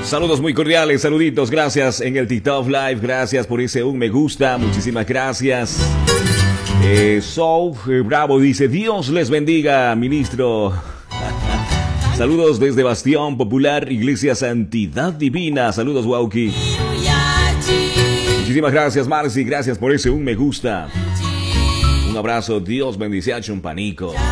Saludos muy cordiales, saluditos, gracias en el TikTok Live, gracias por ese un me gusta, muchísimas gracias. Bravo dice, Dios les bendiga, ministro. Saludos desde Bastión Popular, Iglesia Santidad Divina, saludos Wauki. Muchísimas gracias Marci, gracias por ese un me gusta. Un abrazo, Dios bendice a Chumpanico.